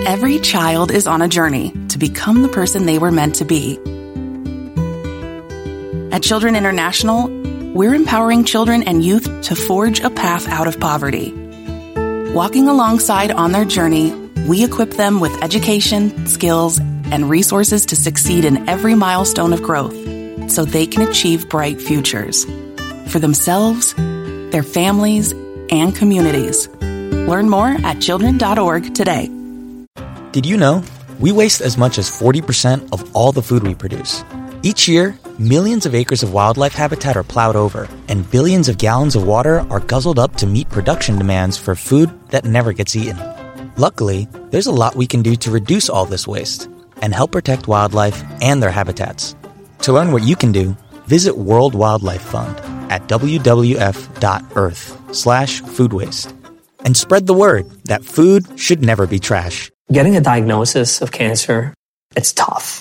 Every child is on a journey to become the person they were meant to be. At Children International, we're empowering children and youth to forge a path out of poverty. Walking alongside on their journey, we equip them with education, skills, and resources to succeed in every milestone of growth so they can achieve bright futures for themselves, their families, and communities. Learn more at children.org today. Did you know we waste as much as 40% of all the food we produce? Each year, millions of acres of wildlife habitat are plowed over, and billions of gallons of water are guzzled up to meet production demands for food that never gets eaten. Luckily, there's a lot we can do to reduce all this waste and help protect wildlife and their habitats. To learn what you can do, visit World Wildlife Fund at wwf.earth/food waste. And spread the word that food should never be trash. Getting a diagnosis of cancer, it's tough.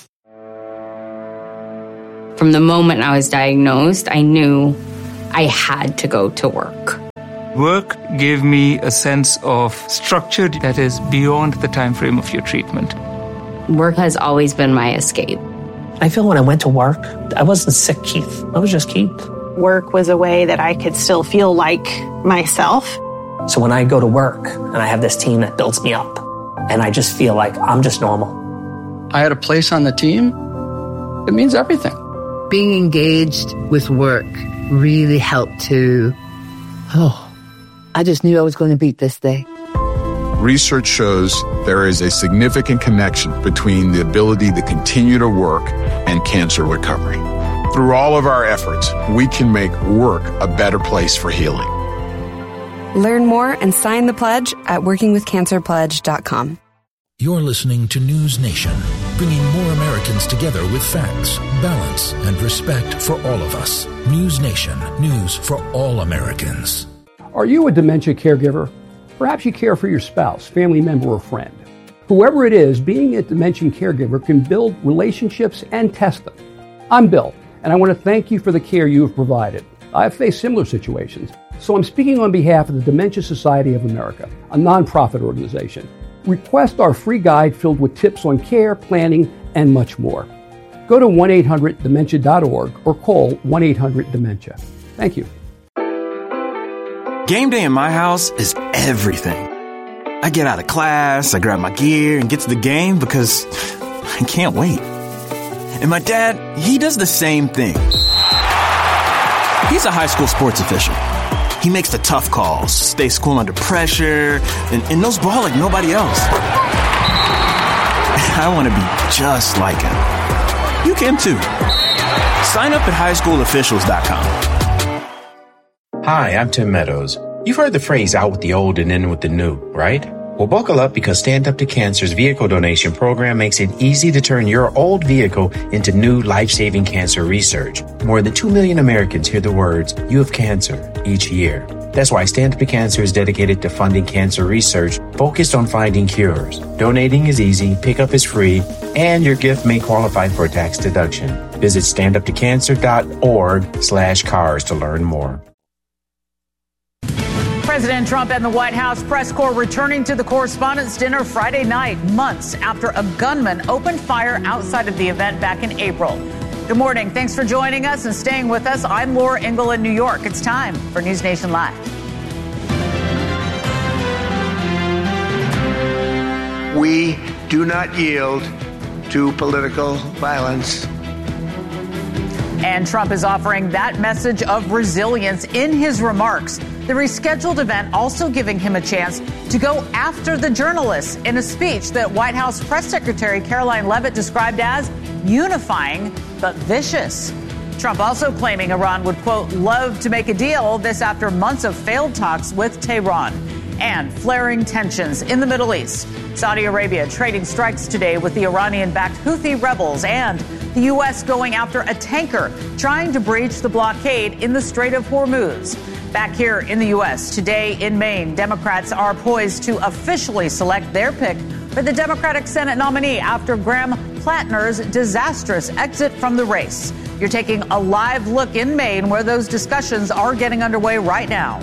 From the moment I was diagnosed, I knew I had to go to work. Work gave me a sense of structure that is beyond the time frame of your treatment. Work has always been my escape. I feel when I went to work, I wasn't sick Keith. I was just Keith. Work was a way that I could still feel like myself. So when I go to work and I have this team that builds me up, and I just feel like I'm just normal. I had a place on the team. It means everything. Being engaged with work really helped to, I just knew I was going to beat this day. Research shows there is a significant connection between the ability to continue to work and cancer recovery. Through all of our efforts, we can make work a better place for healing. Learn more and sign the pledge at workingwithcancerpledge.com. You're listening to News Nation, bringing more Americans together with facts, balance, and respect for all of us. News Nation, news for all Americans. Are you a dementia caregiver? Perhaps you care for your spouse, family member, or friend. Whoever it is, being a dementia caregiver can build relationships and test them. I'm Bill, and I want to thank you for the care you have provided. I've faced similar situations, so I'm speaking on behalf of the Dementia Society of America, a nonprofit organization. Request our free guide filled with tips on care, planning, and much more. Go to 1-800-DEMENTIA.org or call 1-800-DEMENTIA. Thank you. Game day in my house is everything. I get out of class, I grab my gear, and get to the game because I can't wait. And my dad, he does the same thing. He's a high school sports official. He makes the tough calls, stays cool under pressure, and knows ball like nobody else. I want to be just like him. You can too. Sign up at highschoolofficials.com. Hi, I'm Tim Meadows. You've heard the phrase out with the old and in with the new, right? Well, buckle up because Stand Up to Cancer's vehicle donation program makes it easy to turn your old vehicle into new life-saving cancer research. More than 2 million Americans hear the words, "You have cancer," each year. That's why Stand Up to Cancer is dedicated to funding cancer research focused on finding cures. Donating is easy, pickup is free, and your gift may qualify for a tax deduction. Visit standuptocancer.org/cars to learn more. President Trump and the White House press corps returning to the Correspondents' Dinner Friday night, months after a gunman opened fire outside of the event back in April. Good morning. Thanks for joining us and staying with us. I'm Laura Ingle in New York. It's time for News Nation Live. We do not yield to political violence. And Trump is offering that message of resilience in his remarks. The rescheduled event also giving him a chance to go after the journalists in a speech that White House Press Secretary Caroline Leavitt described as unifying but vicious. Trump also claiming Iran would, quote, love to make a deal, this after months of failed talks with Tehran. And flaring tensions in the Middle East. Saudi Arabia trading strikes today with the Iranian-backed Houthi rebels, and the U.S. going after a tanker trying to breach the blockade in the Strait of Hormuz. Back here in the U.S., today in Maine, Democrats are poised to officially select their pick for the Democratic Senate nominee after Graham Plattner's disastrous exit from the race. You're taking a live look in Maine where those discussions are getting underway right now.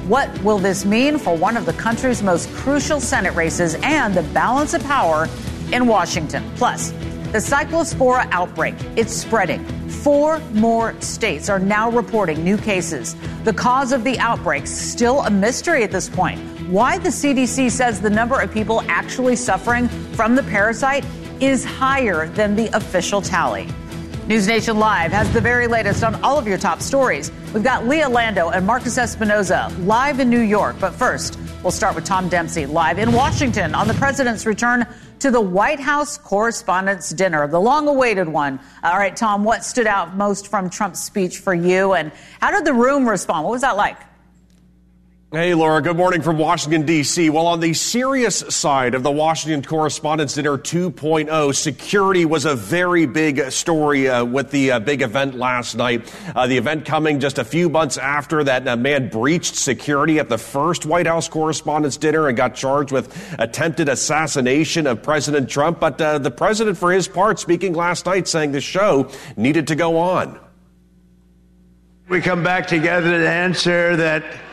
What will this mean for one of the country's most crucial Senate races and the balance of power in Washington? Plus, the Cyclospora outbreak, it's spreading. 4 more states are now reporting new cases. The cause of the outbreak still a mystery at this point. Why the CDC says the number of people actually suffering from the parasite is higher than the official tally. News Nation Live has the very latest on all of your top stories. We've got Leah Lando and Marcus Espinoza live in New York. But first, we'll start with Tom Dempsey live in Washington on the president's return to the White House Correspondents' Dinner, the long-awaited one. All right, Tom, what stood out most from Trump's speech for you, and how did the room respond? What was that like? Hey, Laura. Good morning from Washington, D.C. Well, on the serious side of the Washington Correspondents' Dinner 2.0, security was a very big story with the big event last night. The event coming just a few months after that man breached security at the first White House Correspondents' Dinner and got charged with attempted assassination of President Trump. But the president, for his part, speaking last night, saying the show needed to go on. We come back together to answer that